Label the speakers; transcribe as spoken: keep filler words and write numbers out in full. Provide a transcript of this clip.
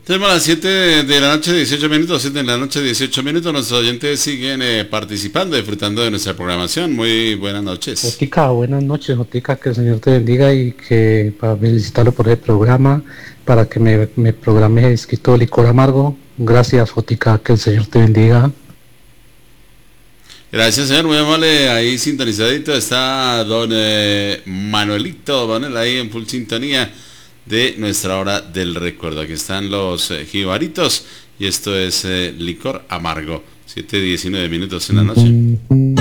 Speaker 1: Tenemos las siete de la noche, dieciocho minutos, siete de la noche, dieciocho minutos. Nuestros oyentes siguen eh, participando, disfrutando de nuestra programación. Muy buenas noches.
Speaker 2: Jotica, buenas noches, Jotica, que el Señor te bendiga y que para felicitarlo por el programa, para que me, me programe escrito licor amargo. Gracias, Jotica, que el Señor te bendiga.
Speaker 1: Gracias, señor, muy amable. Ahí sintonizadito está don eh, Manuelito, Manuel, ahí en full sintonía de nuestra hora del recuerdo. Aquí están los eh, jibaritos y esto es eh, licor amargo. siete diecinueve minutos en la noche.